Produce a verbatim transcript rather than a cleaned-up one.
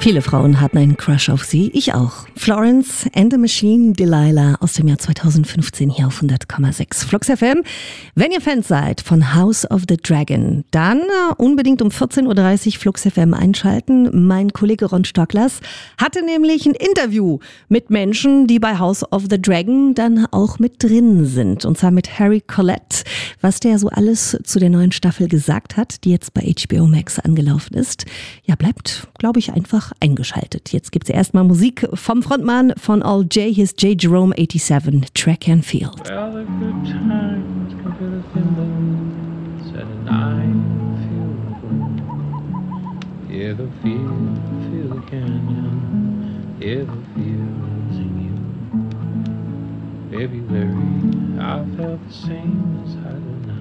Viele Frauen hatten einen Crush auf sie, ich auch. Florence and the Machine, Delilah aus dem Jahr zweitausendfünfzehn hier auf hundert Komma sechs Flux F M. Wenn ihr Fans seid von House of the Dragon, dann unbedingt um vierzehn Uhr dreißig Flux F M einschalten. Mein Kollege Ron Stocklers hatte nämlich ein Interview mit Menschen, die bei House of the Dragon dann auch mit drin sind. Und zwar mit Harry Collette, was der so alles zu der neuen Staffel gesagt hat, die jetzt bei H B O Max angelaufen ist. Ja, bleibt, glaube ich, einfach eingeschaltet. Jetzt gibt es erstmal Musik vom Frontmann von All J, his J. Jerome eighty-seven, Track and Field. Well, the good times come to the windows and I feel good. Hear the field, feel the canyon, hear the fields in you. February, I felt the same as I do now.